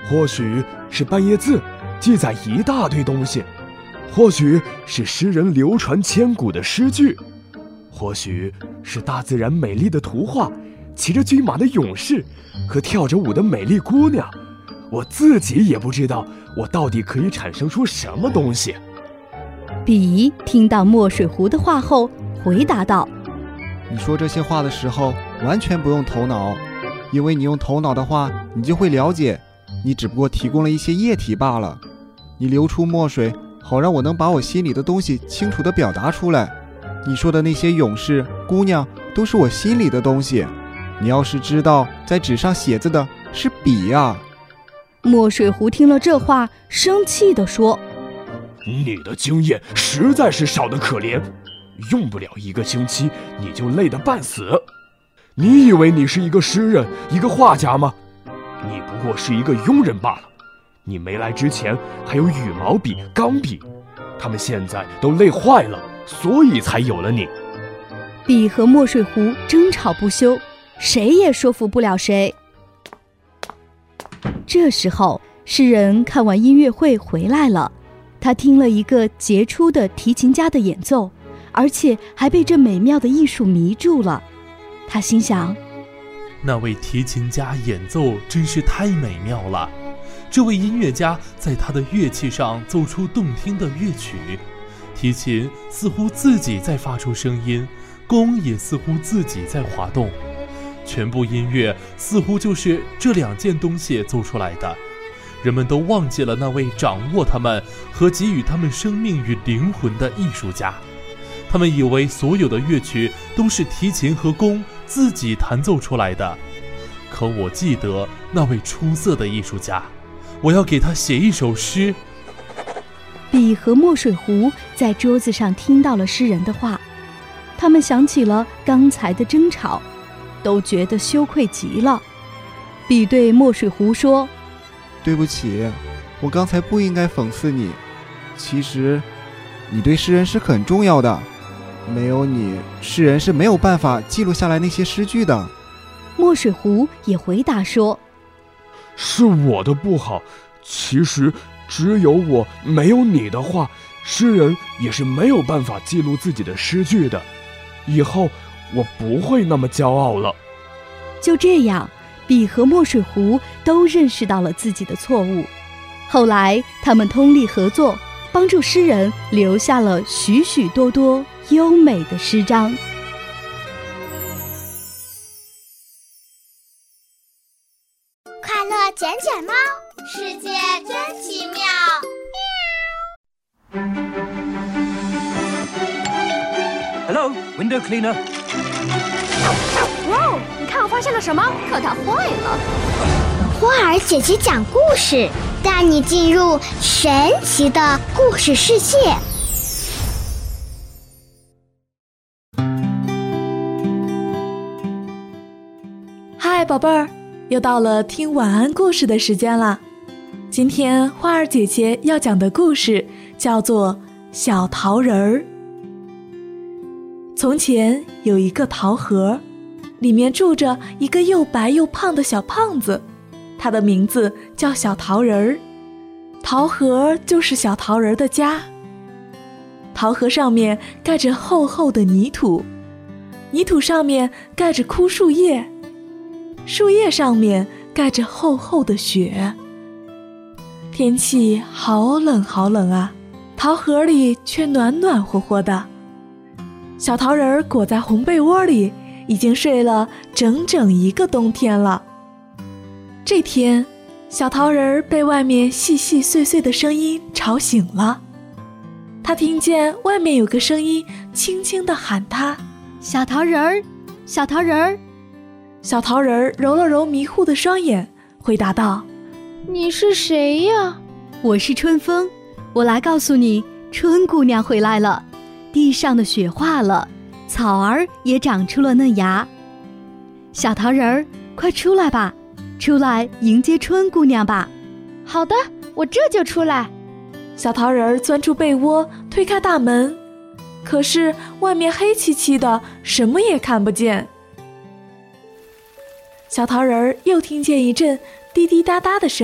或许是半页字记载一大堆东西，或许是诗人流传千古的诗句，或许是大自然美丽的图画，骑着骏马的勇士和跳着舞的美丽姑娘。我自己也不知道我到底可以产生出什么东西。 比听到墨水湖的话后回答道： 你说这些话的时候完全不用头脑，因为你用头脑的话，你就会了解，你只不过提供了一些液体罢了。你流出墨水，好让我能把我心里的东西清楚地表达出来。你说的那些勇士、姑娘，都是我心里的东西。你要是知道在纸上写字的是笔呀。 墨水湖听了这话，生气地说： 你的经验实在是少得可怜，用不了1个星期你就累得半死。你以为你是一个诗人、一个画家吗？你不过是一个庸人罢了。你没来之前还有羽毛笔、钢笔，他们现在都累坏了，所以才有了你。 笔和墨水湖争吵不休，谁也说服不了谁。这时候，诗人看完音乐会回来了，他听了一个杰出的提琴家的演奏，而且还被这美妙的艺术迷住了。他心想， 那位提琴家演奏真是太美妙了，这位音乐家在他的乐器上奏出动听的乐曲，提琴似乎自己在发出声音，弓也似乎自己在滑动，全部音乐似乎就是这2件东西奏出来的。人们都忘记了那位掌握他们和给予他们生命与灵魂的艺术家，他们以为所有的乐曲都是提琴和弓自己弹奏出来的。可我记得那位出色的艺术家，我要给他写一首诗。 笔和墨水湖在桌子上听到了诗人的话，他们想起了刚才的争吵，都觉得羞愧极了。笔对墨水湖说： 对不起，我刚才不应该讽刺你。其实，你对诗人是很重要的，没有你，诗人是没有办法记录下来那些诗句的。 墨水湖也回答说： 是我的不好，其实只有我没有你的话，诗人也是没有办法记录自己的诗句的。以后我不会那么骄傲了。 就这样，笔和墨水湖都认识到了自己的错误。后来他们通力合作，帮助诗人留下了许许多多优美的诗章。 快乐卷卷猫，世界真奇妙。 Hello, window cleaner. 哇哦，你看我发现了什么？可它坏了。 花儿姐姐讲故事，带你进入神奇的故事世界。 嗨，宝贝儿，又到了听晚安故事的时间了。今天花儿姐姐要讲的故事叫做《小桃仁儿》。从前有一个桃核，里面住着一个又白又胖的小胖子，他的名字叫小桃仁儿。桃核就是小桃仁儿的家。桃核上面盖着厚厚的泥土，泥土上面盖着枯树叶，树叶上面盖着厚厚的雪。天气好冷好冷啊，桃核里却暖暖和和的。小桃仁儿裹在红被窝里，已经睡了整整1个冬天了。这天，小桃仁儿被外面细细碎碎的声音吵醒了。他听见外面有个声音轻轻地喊他： 小桃仁儿，小桃仁儿。 小桃仁儿揉了揉迷糊的双眼，回答道： 你是谁呀？ 我是春风，我来告诉你，春姑娘回来了。地上的雪化了，草儿也长出了嫩芽。小桃仁儿，快出来吧，出来迎接春姑娘吧。 好的，我这就出来。 小桃仁儿钻出被窝，推开大门，可是外面黑漆漆的，什么也看不见。小桃仁儿又听见一阵滴滴答答的声